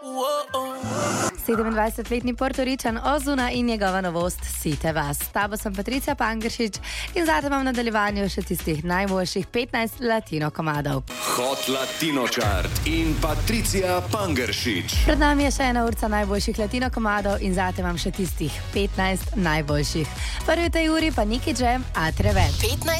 27-letni Portoričan Ozuna in njegova novost Site vas. S tabo sem Patricija Pangeršič in zate vam v nadaljevanju še tistih najboljših 15 latino komadov. Hot Latino Chart in Patricija Pangeršič. Pred nami je še ena urca najboljših latino komadov in zate vam še tistih 15 najboljših. Prvi v tej uri pa Nicky Jam, Atrevet.